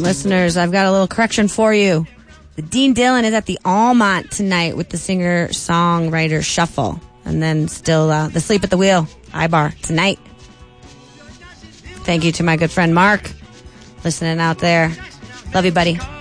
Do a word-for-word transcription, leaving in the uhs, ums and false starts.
Listeners, I've got a little correction for you. The Dean Dillon is at the Almont tonight with the singer-songwriter Shuffle. And then still uh, the Sleep at the Wheel, I-Bar, tonight. Thank you to my good friend Mark, listening out there. Love you, buddy.